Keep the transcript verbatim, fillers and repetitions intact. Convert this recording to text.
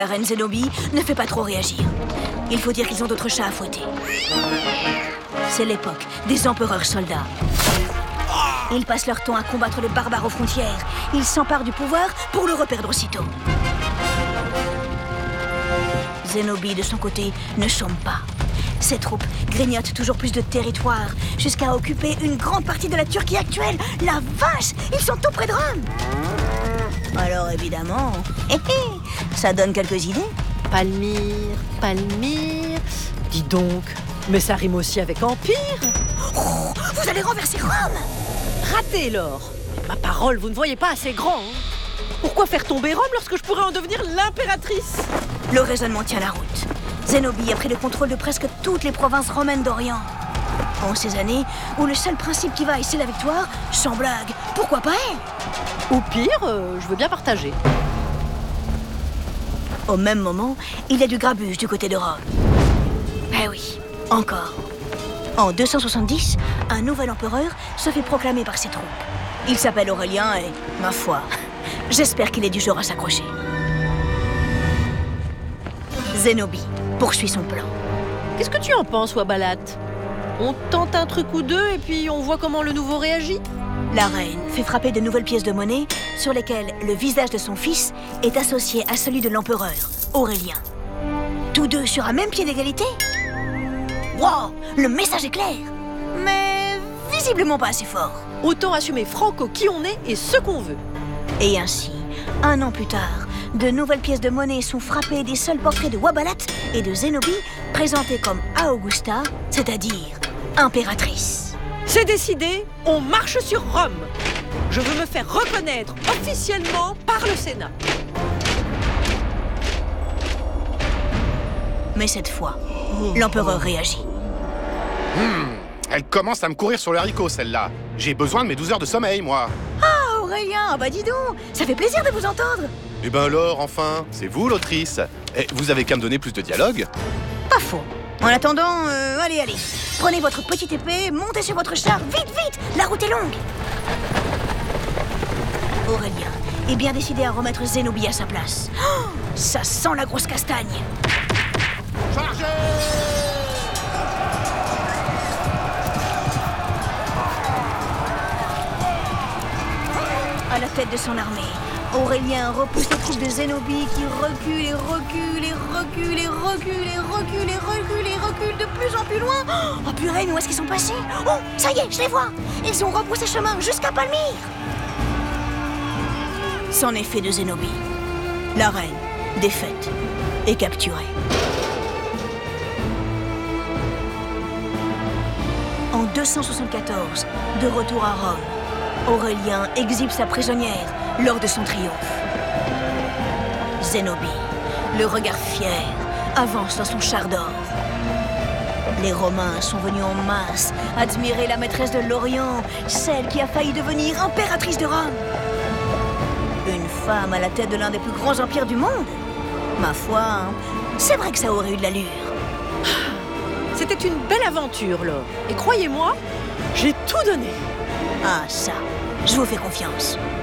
La reine Zénobie ne fait pas trop réagir. Il faut dire qu'ils ont d'autres chats à fouetter. C'est l'époque des empereurs soldats. Ils passent leur temps à combattre les barbares aux frontières. Ils s'emparent du pouvoir pour le reperdre aussitôt. Zénobie, de son côté, ne chôme pas. Ses troupes grignotent toujours plus de territoire, jusqu'à occuper une grande partie de la Turquie actuelle. La vache, ils sont tout près de Rome. Alors évidemment, hé hé, ça donne quelques idées. Palmyre, Palmyre... Dis donc, mais ça rime aussi avec Empire. Oh, vous allez renverser Rome. Raté, Laure. Ma parole, vous ne voyez pas assez grand. Hein. Pourquoi faire tomber Rome lorsque je pourrais en devenir l'impératrice? Le raisonnement tient la route. Zénobie a pris le contrôle de presque toutes les provinces romaines d'Orient. En ces années où le seul principe qui vaille, c'est la victoire, sans blague, pourquoi pas elle? Au pire, euh, je veux bien partager. Au même moment, il y a du grabuge du côté de Rome. Eh oui, encore. En deux cent soixante-dix, un nouvel empereur se fait proclamer par ses troupes. Il s'appelle Aurélien et, ma foi, j'espère qu'il est du genre à s'accrocher. Zénobie poursuit son plan. Qu'est-ce que tu en penses, Wabalat? On tente un truc ou deux et puis on voit comment le nouveau réagit? La reine fait frapper de nouvelles pièces de monnaie sur lesquelles le visage de son fils est associé à celui de l'empereur, Aurélien. Tous deux sur un même pied d'égalité? Wow, le message est clair, mais visiblement pas assez fort. Autant assumer franco qui on est et ce qu'on veut. Et ainsi, un an plus tard, de nouvelles pièces de monnaie sont frappées des seuls portraits de Wabalat et de Zénobie, présentés comme Augusta, c'est-à-dire impératrice. C'est décidé, on marche sur Rome. Je veux me faire reconnaître officiellement par le Sénat. Mais cette fois, l'empereur réagit. Hmm, elle commence à me courir sur le haricot, celle-là. J'ai besoin de mes douze heures de sommeil, moi. Ah, Aurélien, bah dis donc, ça fait plaisir de vous entendre. Eh ben alors, enfin, c'est vous l'autrice. Et vous avez qu'à me donner plus de dialogue. Pas faux. En attendant, euh, allez, allez, prenez votre petite épée, montez sur votre char, vite, vite, la route est longue. Aurélien est bien décidé à remettre Zénobie à sa place. Oh, ça sent la grosse castagne. Chargez! À la tête de son armée, Aurélien repousse les troupes de Zénobie qui reculent et reculent et reculent et reculent et reculent et reculent et reculent de plus en plus loin. Oh purée, où est-ce qu'ils sont passés? Oh, ça y est, je les vois. Ils ont repoussé chemin jusqu'à Palmyre. C'en est fait de Zénobie. La reine, défaite et capturée. En deux cent soixante-quatorze, de retour à Rome, Aurélien exhibe sa prisonnière lors de son triomphe. Zénobie, le regard fier, avance dans son char d'or. Les Romains sont venus en masse admirer la maîtresse de l'Orient, celle qui a failli devenir impératrice de Rome. Une femme à la tête de l'un des plus grands empires du monde? Ma foi, c'est vrai que ça aurait eu de l'allure. C'était une belle aventure, Laure. Et croyez-moi, j'ai tout donné. Ah ça, je vous fais confiance.